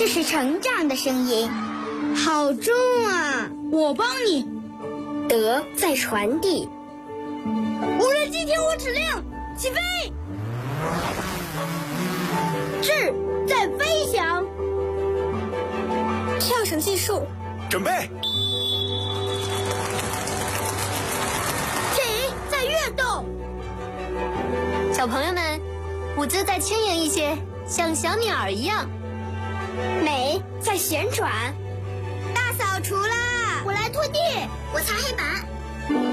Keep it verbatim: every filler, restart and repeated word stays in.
是成长的声音。好重啊！ 我帮你。 德在传递。 无人机听我指令，起飞。智在飞翔。 跳绳计数。 准备。 体在跃动。 小朋友们，舞姿再轻盈一些，像小鸟儿一样。 美在旋转。 大扫除啦！ 我来拖地， 我擦黑板。